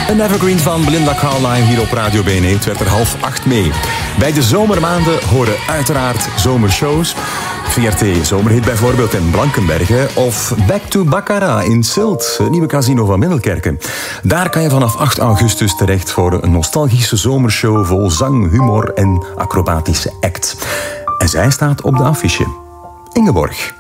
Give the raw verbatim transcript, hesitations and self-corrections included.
Een evergreen van Belinda Carlisle hier op Radio B N E. Het werd er half acht mee. Bij de zomermaanden horen uiteraard zomershows. V R T Zomerhit bijvoorbeeld in Blankenberge. Of Back to Baccarat in Zilt, het nieuwe casino van Middelkerken. Daar kan je vanaf acht augustus terecht voor een nostalgische zomershow vol zang, humor en acrobatische act. En zij staat op de affiche. Ingeborg.